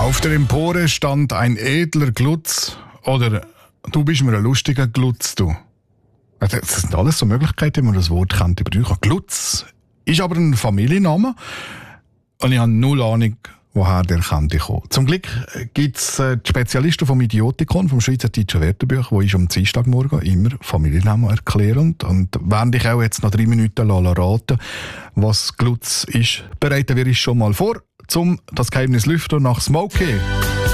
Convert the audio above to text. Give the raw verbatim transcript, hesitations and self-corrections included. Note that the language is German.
Auf der Empore stand ein edler Glutz oder du bist mir ein lustiger Glutz, du. Das sind alles so Möglichkeiten, wie man das Wort könnte brauchen. Glutz ist aber ein Familienname und ich habe null Ahnung, woher der könnte kommen. Zum Glück gibt es die Spezialisten vom Idiotikon, vom Schweizerdeutschen Wörterbuch, wo ich am Dienstagmorgen immer Familiennamen erklären. Und während ich auch jetzt noch drei Minuten raten, was Glutz ist, bereiten wir uns schon mal vor, um das Geheimnis lüften nach Smokey.